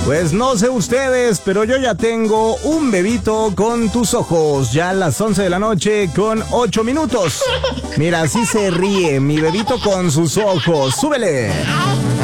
Pues no sé ustedes, pero yo ya tengo un bebito con tus ojos. Ya a las 11 de la noche con 8 minutos. Mira, así se ríe mi bebito con sus ojos. ¡Súbele!